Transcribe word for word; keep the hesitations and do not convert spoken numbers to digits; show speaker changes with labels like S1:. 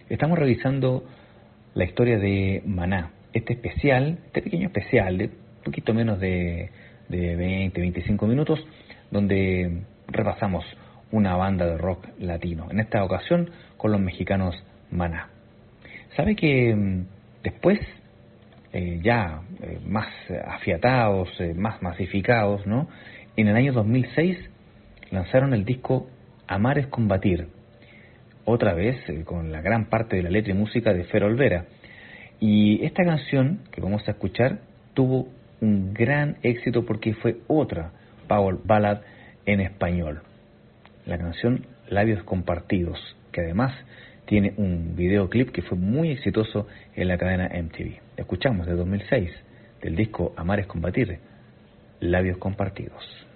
S1: Estamos revisando la historia de Maná, este especial, este pequeño especial de un poquito menos de, de veinte, veinticinco minutos, donde repasamos una banda de rock latino, en esta ocasión con los mexicanos Maná. ¿Sabe que después, eh, ya eh, más afiatados, eh, más masificados, ¿no? En el año dos mil seis lanzaron el disco Amar es Combatir, otra vez eh, con la gran parte de la letra y música de Fero Olvera. Y esta canción que vamos a escuchar tuvo un gran éxito porque fue otra power ballad en español. La canción Labios Compartidos, que además tiene un videoclip que fue muy exitoso en la cadena M T V. Escuchamos de dos mil seis, del disco Amar es Combatir, Labios Compartidos.